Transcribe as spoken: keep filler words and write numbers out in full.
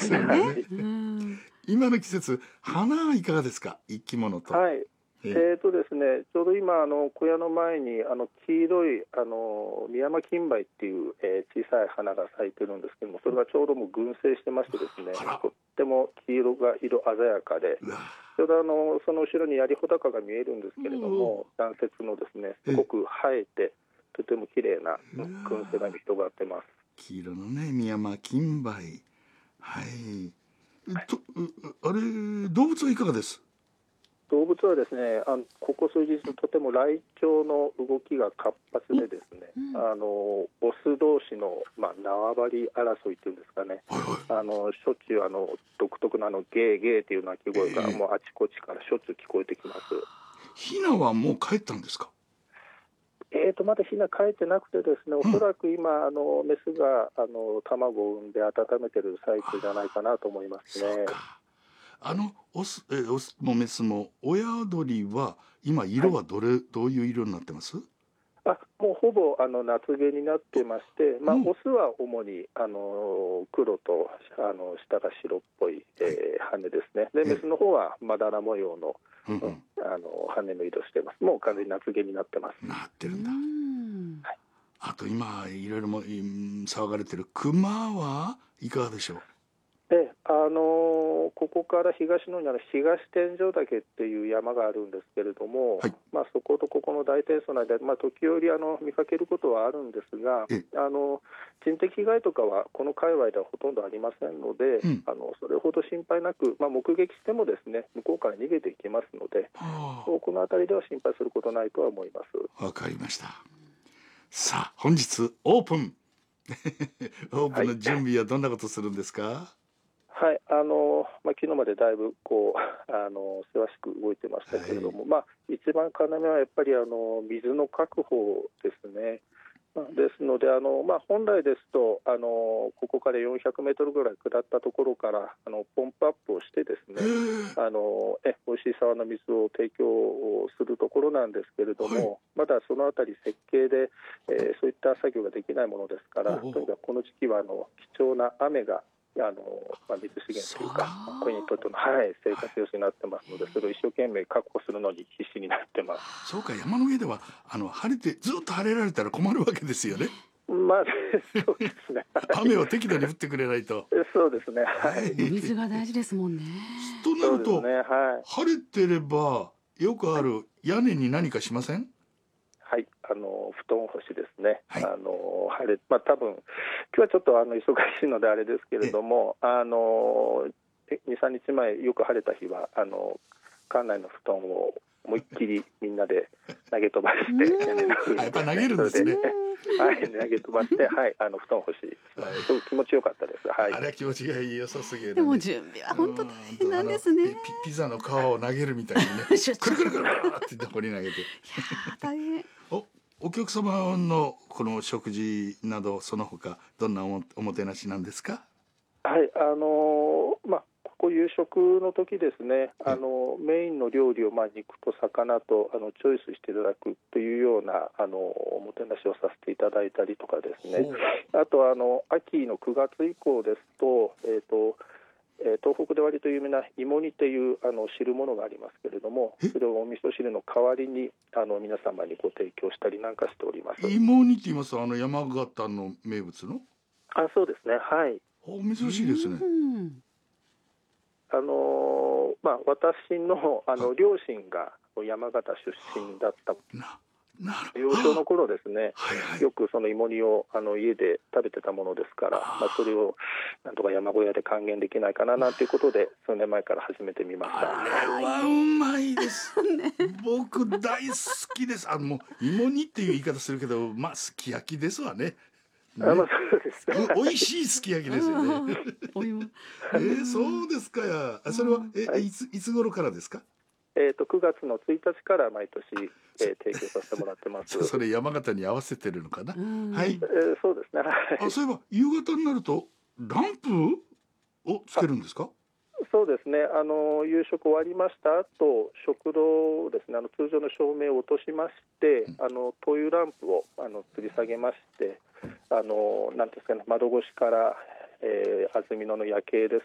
ですよね。 うん、 今の季節、花はいかがですか、生き物と。 はい。えーとですね、ちょうど今あの小屋の前にあの黄色いあのミヤマキンバイっていう、えー、小さい花が咲いてるんですけども、それがちょうどもう群生してましてですね、とっても黄色が色鮮やかで、ちょうどあのその後ろに槍穂高が見えるんですけれども、残雪のですねすごく映えてとても綺麗な群生が広がってます。 黄色のねミヤマキンバイ、はい、はい、とあれ動物はいかがです？ 動物はですね、あのここ数日とてもライチョウの動きが活発でですね、うん、あのオス同士の、まあ、縄張り争いっていうんですかね、はいはい、あのしょっちゅうあの独特なあのゲーゲーっていう鳴き声がもうあちこちからしょっちゅう聞こえてきます。 ヒナはもう帰ったんですか？ えーとまだヒナ帰ってなくてですね、おそらく今あのメスがあの卵を産んで温めてる最中じゃないかなと思いますね。 あのオス、えオスもメスも親鳥は今色はどれ、はい、どういう色になってます？ あもうほぼあの夏毛になってまして、まあ、オスは主にあの黒とあの下が白っぽい、えー、羽ですね。でメスの方はまだら模様の、うんうん、あの羽の色してます。もう完全に夏毛になってます。 なってるんだ。はい、あと今いろいろも騒がれてるクマはいかがでしょう？ えあのー、ここから東の方にある東天井岳っていう山があるんですけれども、はい、まあ、そことここの大天層の間で、まあ、時折あの見かけることはあるんですが、あの人的被害とかはこの界隈ではほとんどありませんので、うん、あのそれほど心配なく、まあ、目撃してもですね向こうから逃げていきますので、この辺りでは心配することないとは思います。 わかりました。さあ本日オープンオープンの準備はどんなことするんですか？はいはい、あのまあ、昨日までだいぶこうあのせわしく動いてましたけれども、はい、まあ、一番要はやっぱりあの水の確保ですね。ですのであの、まあ、本来ですとあのここからよんひゃくメートルぐらい下ったところからあのポンプアップをしてですね、あのえ美味しい沢の水を提供するところなんですけれども、はい、まだそのあたり設計で、えー、そういった作業ができないものですから、とにかくこの時期はあの貴重な雨があのまあ、水資源というかこれにとっての、はい、生活用水になってますので、それを一生懸命確保するのに必死になってます。 そうか、山の上ではあの晴れてずっと晴れられたら困るわけですよね。 まあそうですね雨を適度に降ってくれないと。 そうですね、はい、 水が大事ですもんね。 となると、 ね、はい、 晴れてればよくある屋根に何かしません？ はい、あの布団干しですね、 はい、 あの晴れ、まあ、多分今日はちょっとあの忙しいのであれですけれども、あのに、さんにちまえよく晴れた日はあの館内の布団を思いっきりみんなで投げ飛ばして屋根の上に、 やっぱ投げるんですね。 はい、投げ飛ばして、はい、あの布団干し、すごく気持ちよかったです。はい、 あれは気持ちが良さすぎる、ね。 でも準備は本当大変なんですね。 ピ, ピザの皮を投げるみたいにね、くるくるくるって掘り投げて。いや大変。 おお客様のこの食事などその他どんな お, おもてなしなんですか？ はい、あのー、まあここ夕食の時ですね、あのメインの料理をまあ肉と魚とあのチョイスしていただくというようなあのおもてなしをさせていただいたりとかですね、あとあの秋のくがつ以降ですと、えーと東北で割と有名な芋煮というあの汁物がありますけれども、それをお味噌汁の代わりにあの皆様にご提供したりなんかしております。 芋煮って言いますとあの山形の名物の？ あ、そうですね、はい。 お珍しいですね。 あのーまあ、私のあの両親が山形出身だった幼少の頃ですね、はいはい、よくその芋煮をあの家で食べてたものですから、まあ、それをなんとか山小屋で還元できないかななんていうことで数年前から始めてみました。 あれはうまいです僕大好きです。あのもう芋煮っていう言い方するけど、まあすき焼きですわね。 ね、あ、まあ、そうです。 おいしいすき焼きですよね。えー、そうですかや。それはえ、はい、いついつ頃からですか？ えー、とくがつのついたちから毎年、えー、提供させてもらってます。 それ山形に合わせてるのかな。はい、 えー、そうですね。 あ、そういえば夕方になるとランプをつけるんですか？ そうですね、あの夕食終わりました後、食堂ですね、あの通常の照明を落としまして、うん、あの灯油ランプをあの吊り下げまして、あのなんですかね、窓越しから、えー、安曇野の夜景です